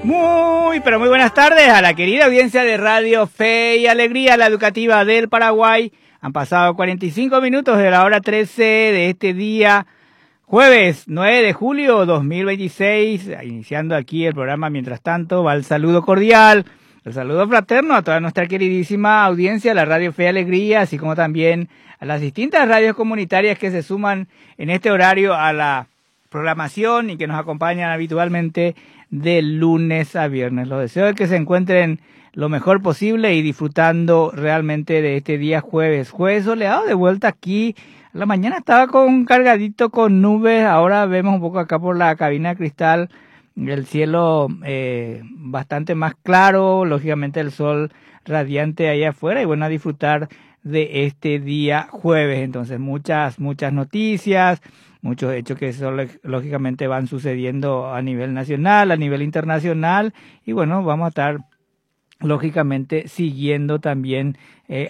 Muy, pero muy buenas tardes a la querida audiencia de Radio Fe y Alegría, la educativa del Paraguay. Han pasado 45 minutos de la hora 13 de este día, jueves 9 de julio 2026. Iniciando aquí el programa, mientras tanto, va el saludo cordial, el saludo fraterno a toda nuestra queridísima audiencia de la Radio Fe y Alegría, así como también a las distintas radios comunitarias que se suman en este horario a la programación y que nos acompañan habitualmente de lunes a viernes. Los deseo de que se encuentren lo mejor posible y disfrutando realmente de este día jueves soleado. De vuelta aquí, la mañana estaba cargadito con nubes, ahora vemos un poco acá por la cabina de cristal el cielo bastante más claro, lógicamente el sol radiante ahí afuera, y bueno, a disfrutar de este día jueves. Entonces muchas noticias, muchos hechos que lógicamente van sucediendo a nivel nacional, a nivel internacional, y bueno, vamos a estar lógicamente siguiendo también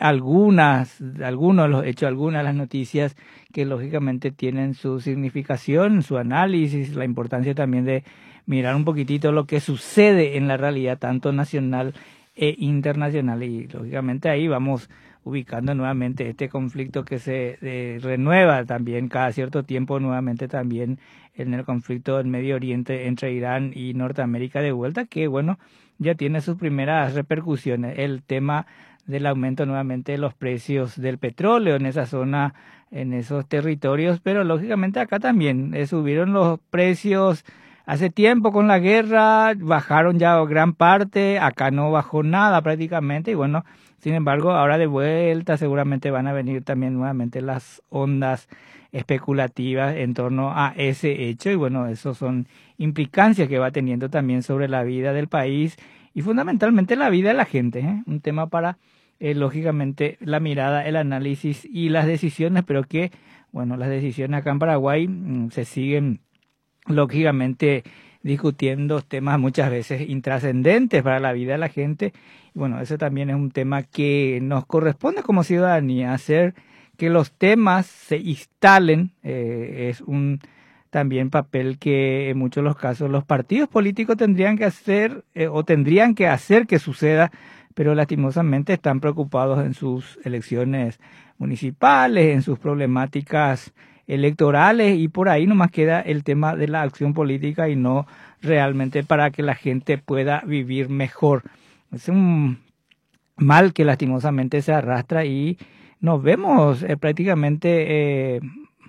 algunos de los hechos, algunas de las noticias que lógicamente tienen su significación, su análisis, la importancia también de mirar un poquitito lo que sucede en la realidad, tanto nacional e internacional, y lógicamente ahí vamos ubicando nuevamente este conflicto que se renueva también cada cierto tiempo, nuevamente también en el conflicto del Medio Oriente entre Irán y Norteamérica de vuelta, que bueno, ya tiene sus primeras repercusiones. El tema del aumento nuevamente de los precios del petróleo en esa zona, en esos territorios, pero lógicamente acá también subieron los precios hace tiempo con la guerra, bajaron ya gran parte, acá no bajó nada prácticamente, y bueno, sin embargo, ahora de vuelta seguramente van a venir también nuevamente las ondas especulativas en torno a ese hecho, y bueno, esos son implicancias que va teniendo también sobre la vida del país y fundamentalmente la vida de la gente, un tema para lógicamente la mirada, el análisis y las decisiones, pero que bueno, las decisiones acá en Paraguay se siguen lógicamente discutiendo temas muchas veces intrascendentes para la vida de la gente. Y bueno, ese también es un tema que nos corresponde como ciudadanía, hacer que los temas se instalen, es un también papel que en muchos de los casos los partidos políticos tendrían que hacer o tendrían que hacer que suceda, pero lastimosamente están preocupados en sus elecciones municipales, en sus problemáticas electorales, y por ahí nomás queda el tema de la acción política y no realmente para que la gente pueda vivir mejor. Es un mal que lastimosamente se arrastra y nos vemos prácticamente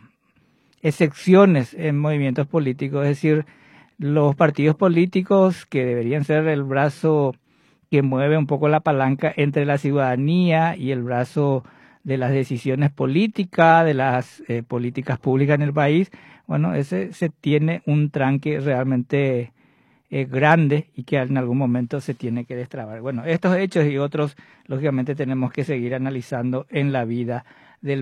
excepciones en movimientos políticos, es decir, los partidos políticos que deberían ser el brazo que mueve un poco la palanca entre la ciudadanía y el brazo de las decisiones políticas, de las políticas públicas en el país, bueno, ese se tiene un tranque realmente grande y que en algún momento se tiene que destrabar. Bueno, estos hechos y otros, lógicamente, tenemos que seguir analizando en la vida del